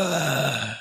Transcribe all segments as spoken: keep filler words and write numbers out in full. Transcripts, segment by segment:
Uh,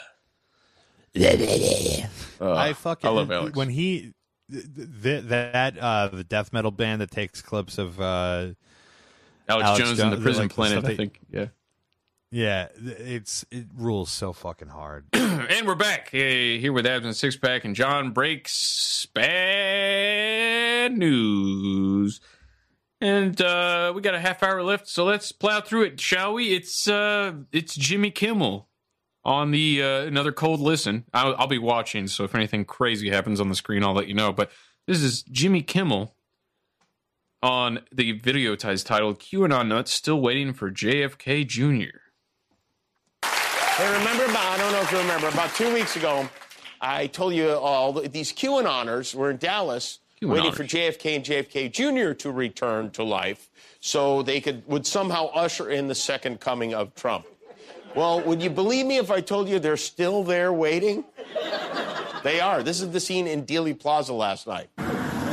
I fucking I love Alex. when he th- th- that uh, the death metal band that takes clips of uh, Alex, Alex Jones Jo- and the Prison like the Planet, stuff I they- think. Yeah. yeah, it's it rules so fucking hard. And we're back hey, here with Abs and Six Pack, and John breaks bad news. And uh, we got a half hour left, so let's plow through it, shall we? It's uh, it's Jimmy Kimmel on the uh, another cold listen. I'll, I'll be watching, so if anything crazy happens on the screen, I'll let you know. But this is Jimmy Kimmel on the video ties titled "QAnon Nuts Still Waiting for J F K Junior" Hey, remember about, I don't know if you remember, about two weeks ago, I told you all that these QAnoners were in Dallas waiting for J F K and J F K Junior to return to life so they could would somehow usher in the second coming of Trump. Well, would you believe me if I told you they're still there waiting? They are. This is the scene in Dealey Plaza last night. A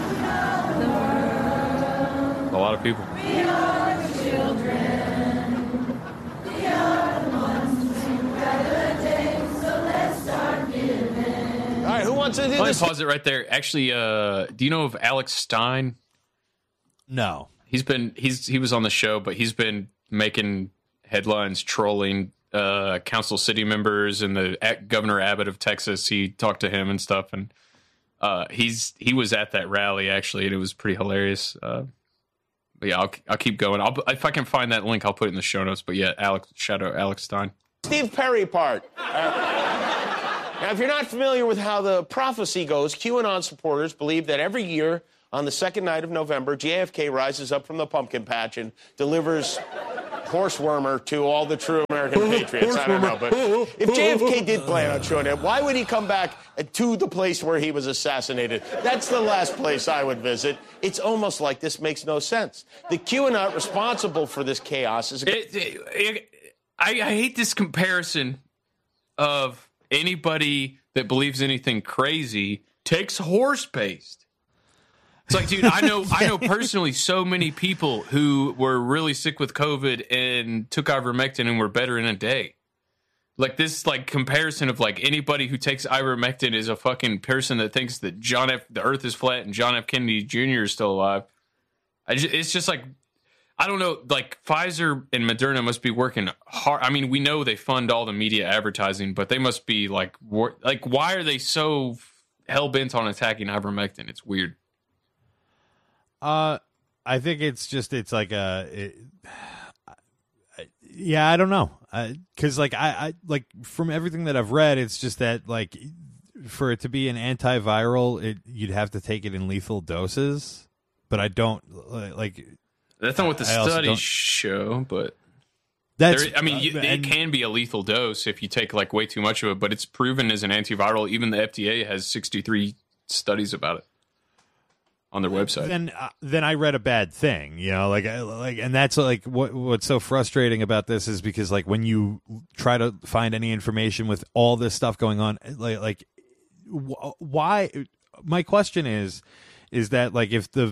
lot of people. We are the children. We are the ones who better days, so let's start giving. All right, who wants to do Let me this? pause it right there. Actually, uh, do you know of Alex Stein? No, He's been he's he was on the show, but he's been making headlines, trolling uh, council city members and the at Governor Abbott of Texas. He talked to him and stuff, and uh, he's he was at that rally actually, and it was pretty hilarious. Uh, but yeah, I'll I'll keep going. I'll if I can find that link, I'll put it in the show notes. But yeah, Alex shout out Alex Stein. Steve Perry part. Uh, now, if you're not familiar with how the prophecy goes, QAnon supporters believe that every year on the second night of November, J F K rises up from the pumpkin patch and delivers horsewormer to all the true American patriots. I don't know, but if J F K did plan on showing up, why would he come back to the place where he was assassinated? That's the last place I would visit. It's almost like this makes no sense. The QAnon responsible for this chaos is... It, it, it, I, I hate this comparison of anybody that believes anything crazy takes horse paste. It's like, dude, I know, I know personally so many people who were really sick with COVID and took ivermectin and were better in a day. Like this, like comparison of like anybody who takes ivermectin is a fucking person that thinks that John F. the Earth is flat and John F. Kennedy Junior is still alive. I just, it's just like, I don't know. Like Pfizer and Moderna must be working hard. I mean, we know they fund all the media advertising, but they must be like, wor- like, why are they so hell bent on attacking ivermectin? It's weird. Uh, I think it's just it's like a, it, yeah, I don't know, because like I, I like from everything that I've read, it's just that like for it to be an antiviral, it you'd have to take it in lethal doses, but I don't like. That's not what the I studies show, but that's. there, I mean, you, uh, it and, can be a lethal dose if you take like way too much of it, but it's proven as an antiviral. Even the F D A has sixty-three studies about it on their website. Then, uh, then I read a bad thing, you know, like, I- like, and that's like what what's so frustrating about this is because like when you try to find any information with all this stuff going on, like, like, wh- why? My question is, is that like if the,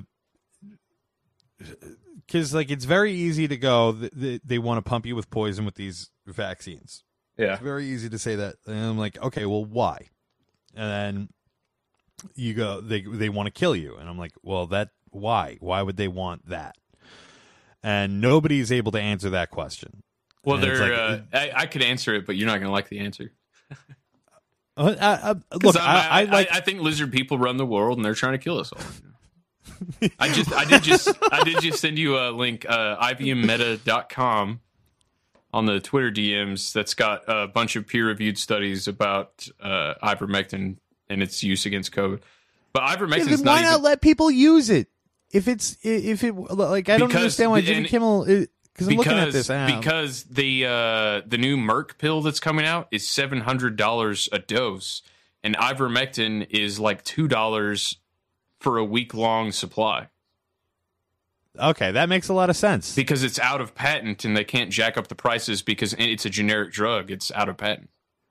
because like it's very easy to go, th- th- they want to pump you with poison with these vaccines. Yeah, It's very easy to say that, and I'm like, okay, well, why? And then you go, they they want to kill you, and I'm like, well, that why? Why would they want that? And nobody's able to answer that question. well, And it's they're. like, uh, I, I could answer it, but you're not going to like the answer. uh, uh, uh, 'Cause look, I, I, I, I like. I, I think lizard people run the world, and they're trying to kill us all. I just, I did just, I did just send you a link, uh, I B M meta dot com on the Twitter D Ms. That's got a bunch of peer-reviewed studies about uh, ivermectin and its use against COVID. But ivermectin is Then why not not even, let people use it? If it's if it like I don't Because understand why the- Jimmy and- Kimmel. Because I'm looking at because this. ah, because the uh, the new Merck pill that's coming out is seven hundred dollars a dose, and ivermectin is like two dollars for a week long supply. okay, that makes a lot of sense. Because it's out of patent and they can't jack up the prices because it's a generic drug. It's out of patent.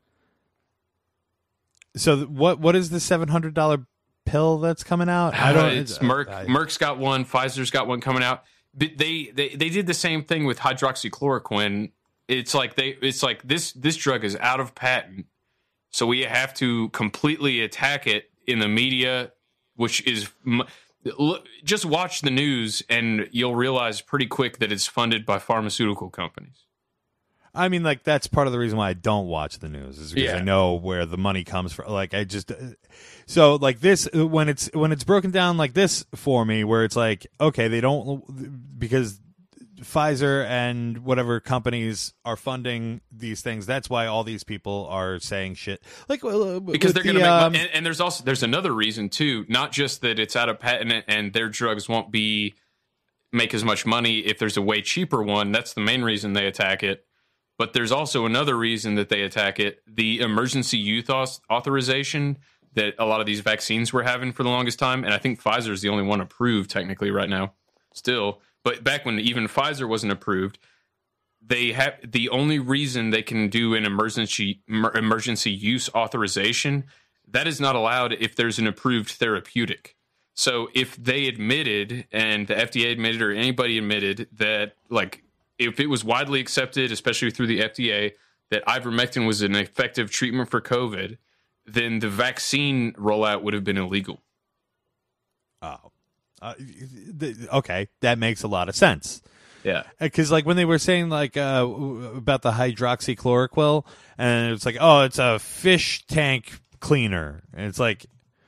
So th- what what is the seven hundred dollar pill that's coming out? I don't. Uh, it's Merck. I- Merck's got one. Pfizer's got one coming out. But they, they they did the same thing with hydroxychloroquine it's like they it's like this this drug is out of patent, so we have to completely attack it in the media, which is look, just watch the news and you'll realize pretty quick that it's funded by pharmaceutical companies. I mean, like, that's part of the reason why I don't watch the news is because Yeah. I know where the money comes from. Like, I just so like this when it's when it's broken down like this for me, where it's like, okay, they don't because Pfizer and whatever companies are funding these things. That's why all these people are saying shit. Like, Because they're going to the, make um, money. And, and there's also there's another reason too, not just that it's out of patent and their drugs won't be make as much money if there's a way cheaper one. That's the main reason they attack it. But there's also another reason that they attack it: the emergency use auth- authorization that a lot of these vaccines were having for the longest time. And I think Pfizer is the only one approved technically right now, still. But back when even Pfizer wasn't approved, they have the only reason they can do an emergency mer- emergency use authorization that is not allowed if there's an approved therapeutic. So if they admitted, and the F D A admitted, or anybody admitted that, like, if it was widely accepted, especially through the F D A, that ivermectin was an effective treatment for COVID, then the vaccine rollout would have been illegal. Oh, uh, th- okay, that makes a lot of sense. Yeah. Because, like, when they were saying, like, uh, about the hydroxychloroquine, and it's like, oh, it's a fish tank cleaner. And it's like,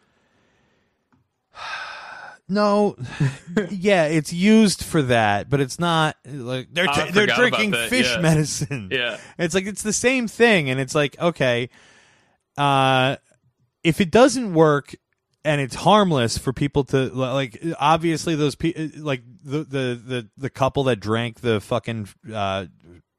no, yeah, it's used for that, but it's not, like, they're, I t- they're forgot drinking about that, fish yeah. medicine. Yeah. It's like, it's the same thing. And it's like, okay, uh, if it doesn't work, and it's harmless for people to, like, obviously those people, like the, the, the, the couple that drank the fucking uh,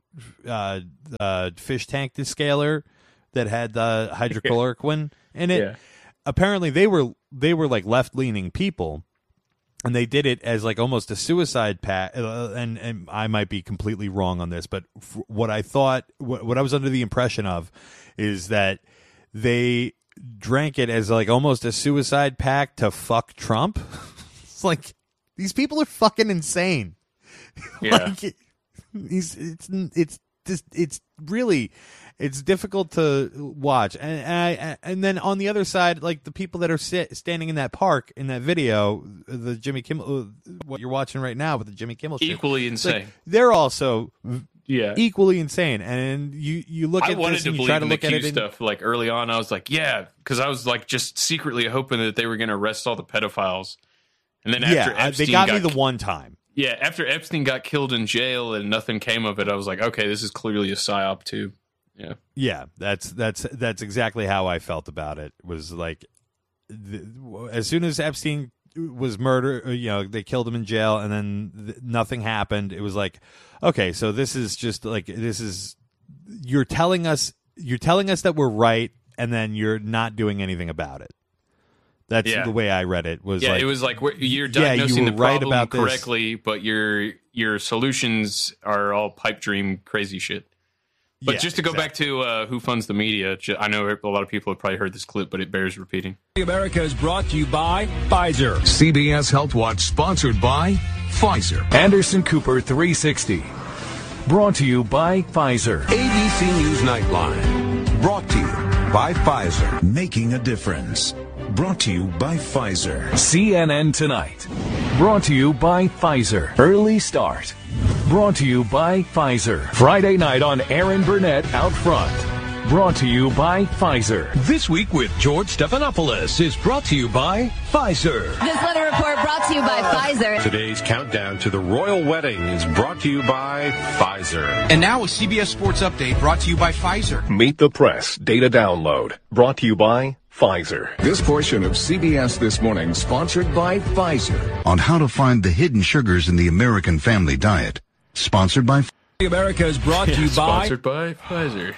uh, uh, fish tank descaler that had the hydrochloroquine in it. Yeah. Apparently they were, they were like left leaning people, and they did it as like almost a suicide pact. Uh, and, and I might be completely wrong on this, but f- what I thought, what, what I was under the impression of is that they drank it as like almost a suicide pact to fuck Trump. It's like, these people are fucking insane. Yeah. Like, he's it's it's just it's really it's difficult to watch. And, and I and then on the other side, like the people that are sit, standing in that park in that video, the Jimmy Kimmel, what you're watching right now with the Jimmy Kimmel shit, Equally it's like, insane. they're also Yeah. equally insane. And you you look I at wanted this to and you believe try to in the look at Q it. In, stuff. Like early on, I was like, yeah, because I was like just secretly hoping that they were going to arrest all the pedophiles. And then after yeah, Epstein they got, got me the one time. Yeah, after Epstein got killed in jail and nothing came of it, I was like, okay, this is clearly a psyop too. Yeah. Yeah, that's that's that's exactly how I felt about it. Was like, the, as soon as Epstein was murdered, you know, they killed him in jail, and then th- nothing happened. It was like, okay, so this is just like this is you're telling us you're telling us that we're right, and then you're not doing anything about it. That's Yeah. the way I read it. Was Yeah, like, it was like we're- you're yeah, you diagnosing were the right problem about this. correctly, but your your solutions are all pipe dream crazy shit. But yeah, just to go exactly. back to uh, who funds the media, ju- I know a lot of people have probably heard this clip, but it bears repeating. America is brought to you by Pfizer. C B S Health Watch sponsored by Pfizer. Anderson Cooper three sixty. Brought to you by Pfizer. A B C News Nightline. Brought to you by Pfizer. Making a difference. Brought to you by Pfizer. C N N Tonight. Brought to you by Pfizer. Early Start. Brought to you by Pfizer. Friday night on Aaron Burnett Out Front. Brought to you by Pfizer. This Week with George Stephanopoulos is brought to you by Pfizer. This weather report brought to you by Pfizer. Today's countdown to the royal wedding is brought to you by Pfizer. And now a C B S Sports Update brought to you by Pfizer. Meet the Press data download brought to you by Pfizer. This portion of C B S This Morning sponsored by Pfizer. On how to find the hidden sugars in the American family diet. Sponsored by America is brought to you by Sponsored by Pfizer.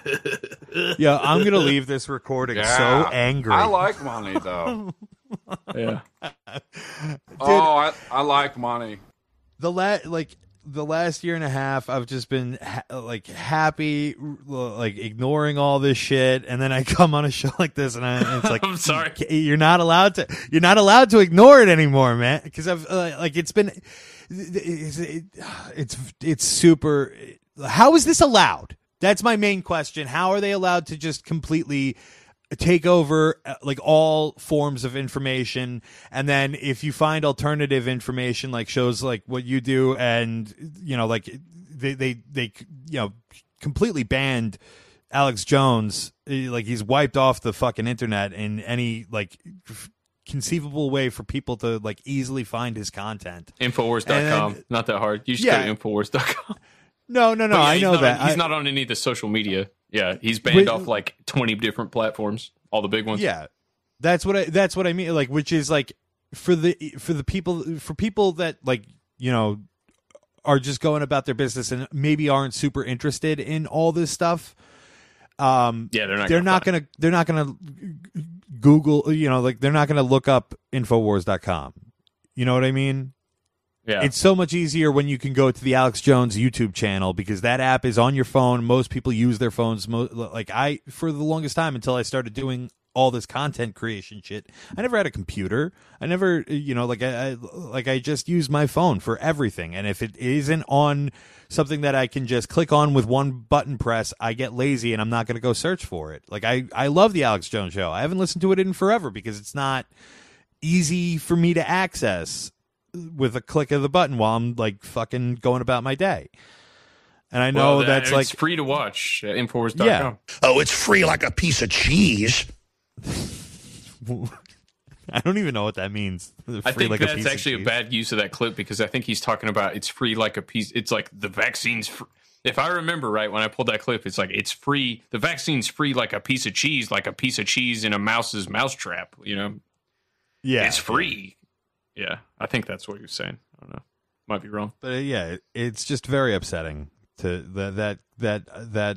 Yeah, I'm gonna leave this recording so angry. I like money though. Yeah. Oh, I, I like money. the la- like the last year and a half, I've just been ha- like happy, like ignoring all this shit, and then I come on a show like this, and, I, and it's like, I'm sorry. you're not allowed to, you're not allowed to ignore it anymore, man. Because I've uh, like it's been, it's, it, it's it's super how is this allowed? That's my main question. How are they allowed to just completely take over uh, like all forms of information? And then if you find alternative information, like shows like what you do, and you know, like they they they you know completely banned Alex Jones, like he's wiped off the fucking internet in any like conceivable way for people to like easily find his content. Infowars dot com, not that hard. You just yeah. go to Infowars dot com. No, no, no. Yeah, I know not that on, he's I, not on any of the social media. Yeah, he's banned Wait, off like twenty different platforms, all the big ones. Yeah, that's what I. That's what I mean. Like, which is like for the for the people for people that like you know are just going about their business and maybe aren't super interested in all this stuff. Um, yeah, they're not. They're gonna not find. gonna. They're not gonna Google. You know, like they're not gonna look up Infowars dot com. You know what I mean? Yeah. It's so much easier when you can go to the Alex Jones YouTube channel because that app is on your phone. Most people use their phones. Mo- like I, for the longest time until I started doing all this content creation shit, I never had a computer. I never, you know, like I, I like I just use my phone for everything. And if it isn't on something that I can just click on with one button press, I get lazy and I'm not going to go search for it. Like I, I love the Alex Jones Show. I haven't listened to it in forever because it's not easy for me to access with a click of the button while I'm like fucking going about my day. And I know well, that, that's it's like free to watch at Infowars dot com. Yeah. Oh, it's free like a piece of cheese. I don't even know what that means. Free I think like that's a piece actually of a bad use of that clip because I think he's talking about it's free like a piece. It's like the vaccine's free. If I remember right, when I pulled that clip, it's like it's free. The vaccine's free like a piece of cheese, like a piece of cheese in a mouse's mousetrap. You know, yeah, it's free. Yeah, I think that's what he was saying. I don't know, might be wrong, but uh, yeah, it, it's just very upsetting to that that that that